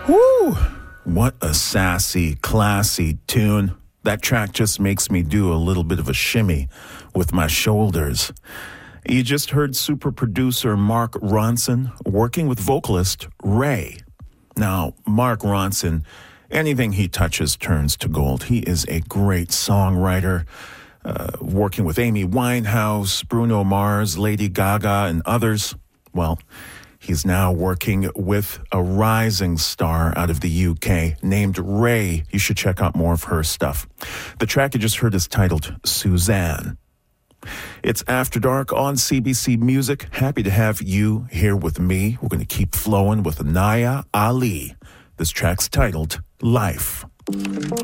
Woo! What a sassy, classy tune. That track just makes me do a little bit of a shimmy with my shoulders. You just heard super producer Mark Ronson working with vocalist Ray. Now, Mark Ronson, anything he touches turns to gold. He is a great songwriter, working with Amy Winehouse, Bruno Mars, Lady Gaga, and others. Well, he's now working with a rising star out of the UK named Ray. You should check out more of her stuff. The track you just heard is titled Suzanne. It's After Dark on CBC Music. Happy to have you here with me. We're going to keep flowing with Naya Ali. This track's titled Life.